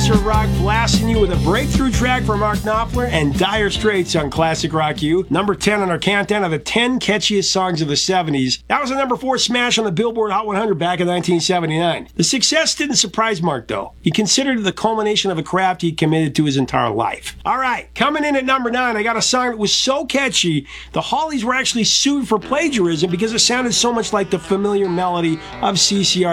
Master of Rock, blasting you with a breakthrough track from Mark Knopfler and Dire Straits on Classic Rock U. Number 10 on our countdown of the 10 catchiest songs of the 70s. That was a number 4 smash on the Billboard Hot 100 back in 1979. The success didn't surprise Mark, though. He considered it the culmination of a craft he committed to his entire life. All right, coming in at number 9, I got a song that was so catchy, the Hollies were actually sued for plagiarism because it sounded so much like the familiar melody of CCR.